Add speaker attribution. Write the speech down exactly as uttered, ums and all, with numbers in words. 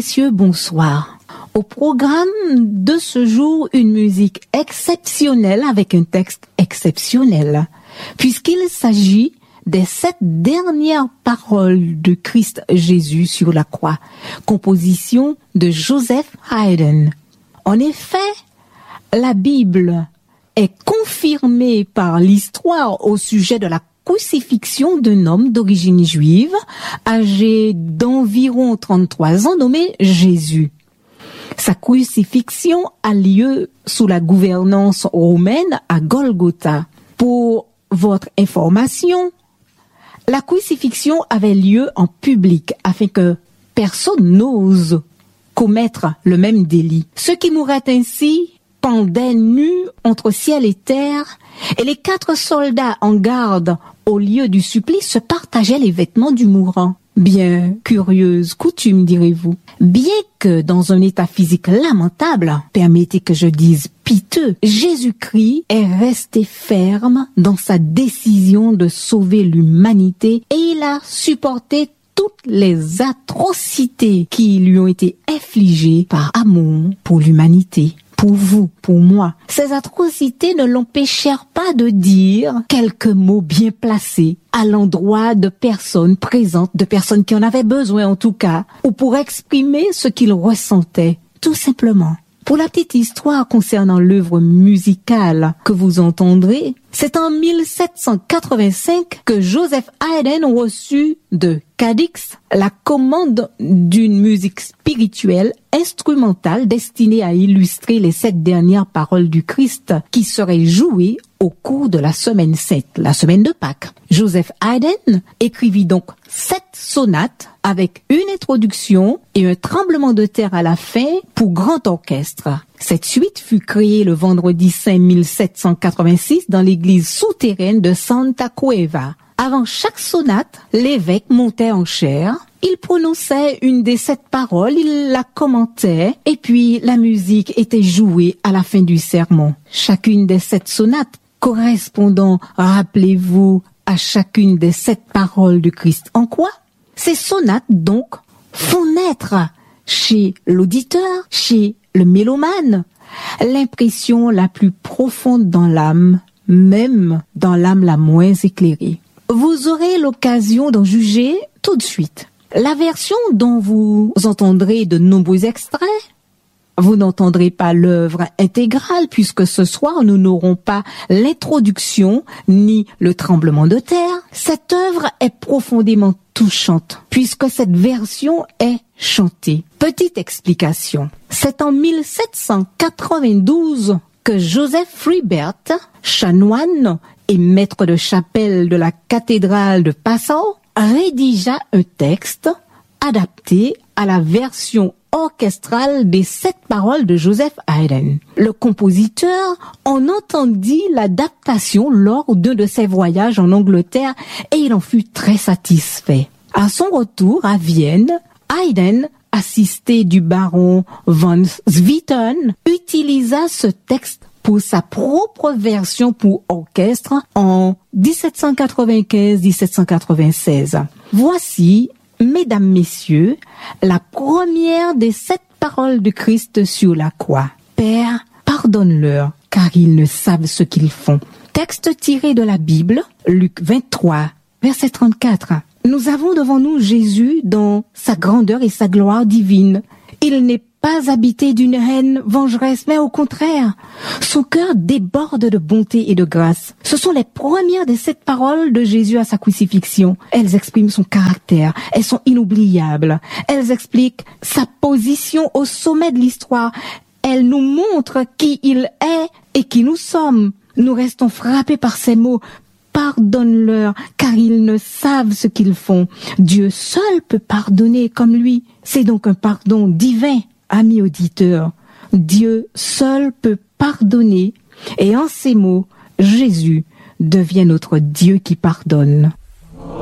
Speaker 1: messieurs, bonsoir. Au programme de ce jour, une musique exceptionnelle avec un texte exceptionnel, puisqu'il s'agit des sept dernières paroles de Christ Jésus sur la croix, composition de Joseph Haydn. En effet, la Bible est confirmée par l'histoire au sujet de la crucifixion d'un homme d'origine juive, âgé d'environ trente-trois ans, nommé Jésus. Sa crucifixion a lieu sous la gouvernance romaine à Golgotha. Pour votre information, la crucifixion avait lieu en public afin que personne n'ose commettre le même délit. Ceux qui mouraient ainsi pendaient nus entre ciel et terre, et les quatre soldats en garde au lieu du supplice se partageaient les vêtements du mourant. Bien curieuse coutume, direz-vous. Bien que dans un état physique lamentable, permettez que je dise piteux, Jésus-Christ est resté ferme dans sa décision de sauver l'humanité et il a supporté toutes les atrocités qui lui ont été infligées par amour pour l'humanité. Pour vous, pour moi. Ces atrocités ne l'empêchèrent pas de dire quelques mots bien placés à l'endroit de personnes présentes, de personnes qui en avaient besoin en tout cas, ou pour exprimer ce qu'il ressentait, tout simplement. Pour la petite histoire concernant l'œuvre musicale que vous entendrez, c'est en mille sept cent quatre-vingt-cinq que Joseph Haydn reçut de Cadix la commande d'une musique spirituelle instrumentale destinée à illustrer les sept dernières paroles du Christ qui seraient jouées au cours de la semaine sainte, la semaine de Pâques. Joseph Haydn écrivit donc sept sonates avec une introduction et un tremblement de terre à la fin pour grand orchestre. Cette suite fut créée le vendredi saint mille sept cent quatre-vingt-six dans l'église souterraine de Santa Cueva. Avant chaque sonate, l'évêque montait en chaire, il prononçait une des sept paroles, il la commentait, et puis la musique était jouée à la fin du sermon. Chacune des sept sonates correspondant, rappelez-vous, à chacune des sept paroles du Christ. En quoi? Ces sonates, donc, font naître chez l'auditeur, chez le mélomane, l'impression la plus profonde dans l'âme, même dans l'âme la moins éclairée. Vous aurez l'occasion d'en juger tout de suite. La version dont vous entendrez de nombreux extraits, vous n'entendrez pas l'œuvre intégrale puisque ce soir nous n'aurons pas l'introduction ni le tremblement de terre. Cette œuvre est profondément touchante puisque cette version est chantée. Petite explication. C'est en mille sept cent quatre-vingt-douze que Joseph Freibert, chanoine et maître de chapelle de la cathédrale de Passau, rédigea un texte adapté à la version orchestrale des sept paroles de Joseph Haydn. Le compositeur en entendit l'adaptation lors d'un de ses voyages en Angleterre et il en fut très satisfait. À son retour à Vienne, Haydn, assisté du baron von Swieten, utilisa ce texte pour sa propre version pour orchestre en dix-sept cent quatre-vingt-quinze dix-sept cent quatre-vingt-seize. Voici, mesdames, messieurs, la première des sept paroles de Christ sur la croix. Père, pardonne-leur, car ils ne savent ce qu'ils font. Texte tiré de la Bible, Luc vingt-trois, verset trente-quatre. Nous avons devant nous Jésus dans sa grandeur et sa gloire divine. Il n'est pas habité d'une haine vengeresse, mais au contraire, son cœur déborde de bonté et de grâce. Ce sont les premières des sept paroles de Jésus à sa crucifixion. Elles expriment son caractère, elles sont inoubliables. Elles expliquent sa position au sommet de l'histoire. Elles nous montrent qui il est et qui nous sommes. Nous restons frappés par ces mots. Pardonne-leur, car ils ne savent ce qu'ils font. Dieu seul peut pardonner comme lui. C'est donc un pardon divin. Amis auditeurs, Dieu seul peut pardonner et en ces mots, Jésus devient notre Dieu qui pardonne.